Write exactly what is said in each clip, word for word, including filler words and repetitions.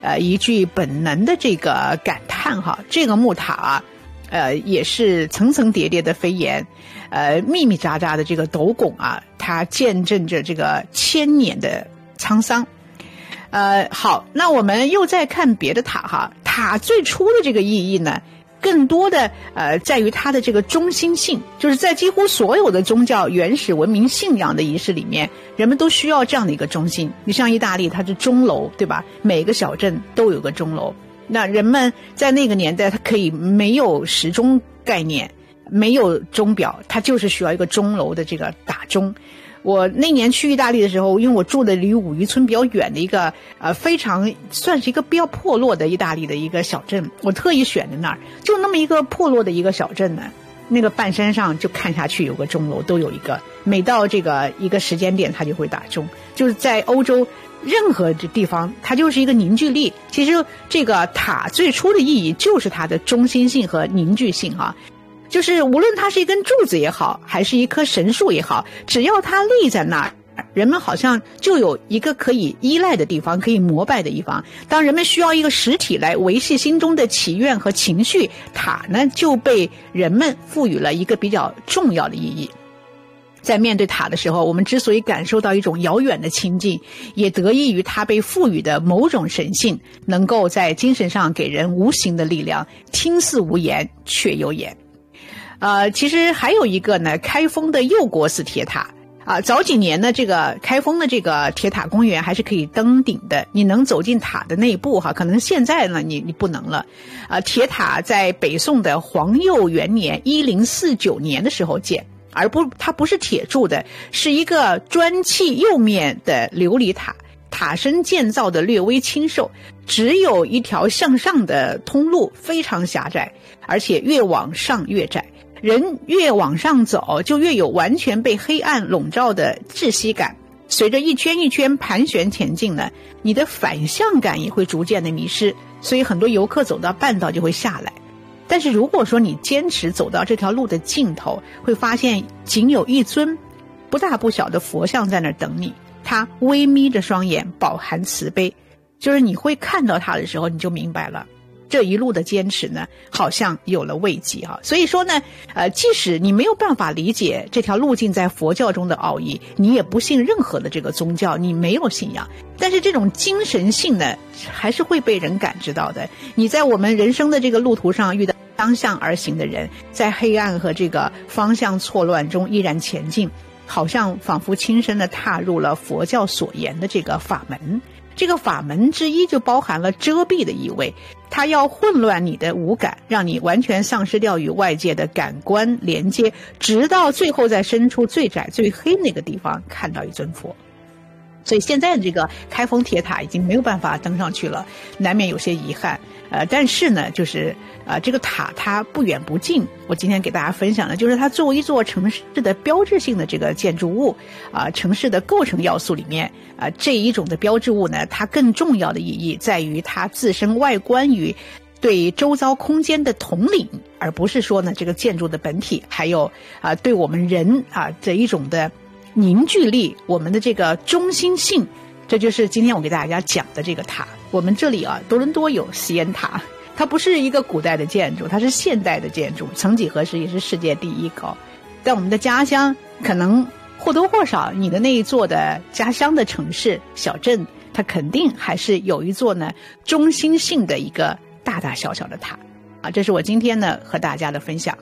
呃一句本能的这个感叹哈，这个木塔啊，呃也是层层叠叠的飞檐，呃密密匝匝的这个斗拱啊，它见证着这个千年的沧桑。呃好，那我们又再看别的塔哈，塔最初的这个意义呢，更多的呃在于它的这个中心性，就是在几乎所有的宗教原始文明信仰的仪式里面，人们都需要这样的一个中心。你像意大利，它是钟楼，对吧？每个小镇都有个钟楼。那人们在那个年代，它可以没有时钟概念，没有钟表，它就是需要一个钟楼的这个打钟。我那年去意大利的时候，因为我住的离五渔村比较远的一个呃非常算是一个比较破落的意大利的一个小镇，我特意选的那儿，就那么一个破落的一个小镇呢，那个半山上就看下去有个钟楼，都有一个，每到这个一个时间点它就会打钟。就是在欧洲任何地方它就是一个凝聚力。其实这个塔最初的意义就是它的中心性和凝聚性啊，就是无论它是一根柱子也好，还是一棵神树也好，只要它立在那儿，人们好像就有一个可以依赖的地方，可以膜拜的地方。当人们需要一个实体来维系心中的祈愿和情绪，塔呢就被人们赋予了一个比较重要的意义。在面对塔的时候，我们之所以感受到一种遥远的亲近，也得益于它被赋予的某种神性，能够在精神上给人无形的力量，听似无言却有言。呃，其实还有一个呢，开封的右国寺铁塔啊，早几年呢，这个开封的这个铁塔公园还是可以登顶的，你能走进塔的内部哈，可能现在呢你你不能了。啊，铁塔在北宋的皇佑元年一零四九年的时候建，而不它不是铁铸的，是一个砖砌釉面的琉璃塔，塔身建造的略微清瘦，只有一条向上的通路，非常狭窄，而且越往上越窄。人越往上走，就越有完全被黑暗笼罩的窒息感。随着一圈一圈盘旋前进呢，你的反向感也会逐渐的迷失，所以很多游客走到半道就会下来。但是如果说你坚持走到这条路的尽头，会发现仅有一尊不大不小的佛像在那儿等你，他微眯着双眼，饱含慈悲。就是你会看到他的时候，你就明白了，这一路的坚持呢，好像有了慰藉哈。所以说呢，呃，即使你没有办法理解这条路径在佛教中的奥义，你也不信任何的这个宗教，你没有信仰，但是这种精神性呢，还是会被人感知到的。你在我们人生的这个路途上遇到当向而行的人，在黑暗和这个方向错乱中依然前进，好像仿佛亲身的踏入了佛教所言的这个法门。这个法门之一就包含了遮蔽的意味，它要混乱你的五感，让你完全丧失掉与外界的感官连接，直到最后在深处最窄最黑那个地方看到一尊佛。所以现在这个开封铁塔已经没有办法登上去了，难免有些遗憾。呃，但是呢，就是呃，这个塔它不远不近。我今天给大家分享的就是它作为一座城市的标志性的这个建筑物啊、呃，城市的构成要素里面啊、呃，这一种的标志物呢，它更重要的意义在于它自身外观与对周遭空间的统领，而不是说呢这个建筑的本体，还有啊、呃、对我们人啊这一种的凝聚力，我们的这个中心性。这就是今天我给大家讲的这个塔。我们这里啊，多伦多有锡恩塔，它不是一个古代的建筑，它是现代的建筑，曾几何时也是世界第一高。在我们的家乡，可能或多或少你的那一座的家乡的城市小镇，它肯定还是有一座呢中心性的一个大大小小的塔啊。这是我今天呢和大家的分享。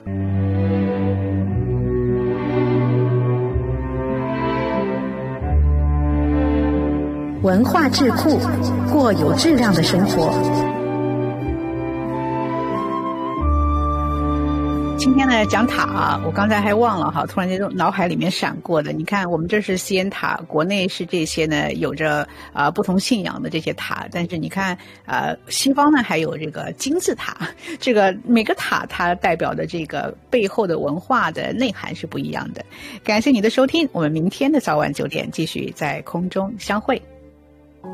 文化智库，过有质量的生活。 今天呢讲塔啊，我刚才还忘了哈，突然间脑海里面闪过的。你看我们这是锡恩塔，国内是这些呢有着啊、呃、不同信仰的这些塔，但是你看呃西方呢还有这个金字塔，这个每个塔它代表的这个背后的文化的内涵是不一样的。感谢你的收听，我们明天的早晚九点继续在空中相会。